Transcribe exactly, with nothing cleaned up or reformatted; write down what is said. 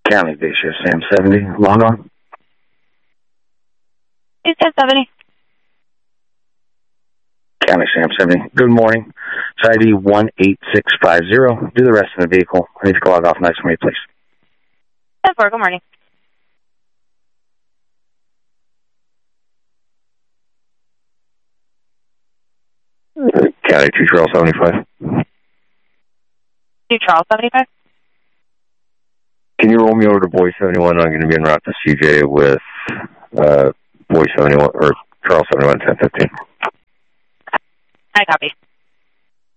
County Day Shift, Sam seventy, log on. Hey, Sam seventy. County Sam seventy, good morning. It's I D one eight six five zero. Do the rest in the vehicle. I need to log off nice for me, please. ten four, good morning. County two Charles seventy-five. two Charles seventy-five. Can you roll me over to Boy seventy-one? I'm going to be en route to C J with uh, Boy seventy-one, or Charles seventy-one, ten fifteen. I copy.